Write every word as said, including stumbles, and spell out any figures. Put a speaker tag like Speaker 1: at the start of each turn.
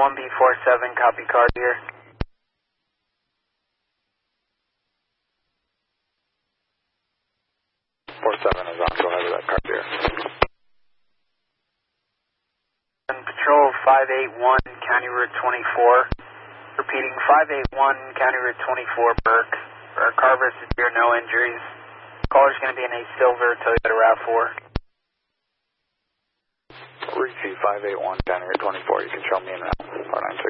Speaker 1: one B four seven, copy car here.
Speaker 2: four seven is on, go ahead with that car here.
Speaker 1: Patrol five eight one, County Route twenty-four. Repeating, five eight one, County Route twenty-four, Burke. For our car versus here, no injuries. Caller's going to be in a silver Toyota RAV four.
Speaker 2: Reach five eight one, County Route twenty-four, you can show me in now, four nine six.